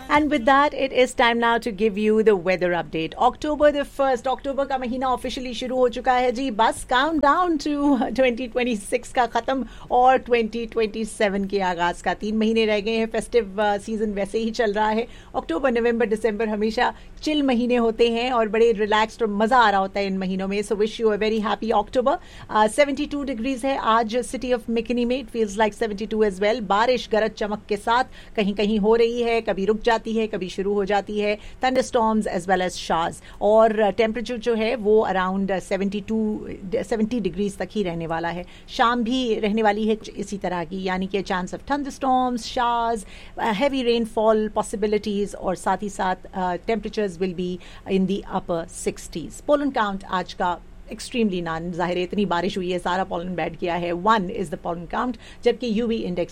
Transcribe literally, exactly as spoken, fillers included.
And with that, it is time now to give you the weather update. October the first, अक्टूबर का महीना officially शुरू हो चुका है जी. बस count down to twenty twenty six का खत्म और ट्वेंटी ट्वेंटी सेवन के आगाज का. तीन महीने रह गए हैं. फेस्टिव सीजन वैसे ही चल रहा है. अक्टूबर, नवंबर, दिसंबर हमेशा चिल महीने होते हैं और बड़े रिलैक्स्ड और मजा आ रहा होता है इन महीनों में. So wish you a very happy October. Seventy two degrees है आज सिटी ऑफ मिकनी में. It feels like seventy two as well. बारिश गरज चमक के साथ कहीं कहीं हो रही है, कभी रुक जाती है, कभी शुरू हो जाती है. Thunderstorms as well as शार्स. और टेम्परेचर जो है वो around seventy two seventy degrees तक ही रहने वाला है. शाम भी रहने वाली है इसी तरह की, यानी कि chance of thunderstorms, शार्स, heavy rainfall possibilities और साथ ही साथ temperatures will be in the upper sixties. Pollen count आज का एक्सट्रीमली नान. जाहिर है इतनी बारिश हुई है, सारा पोलन बैठ गया है. One is the pollen count, जबकि यूवी इंडेक्स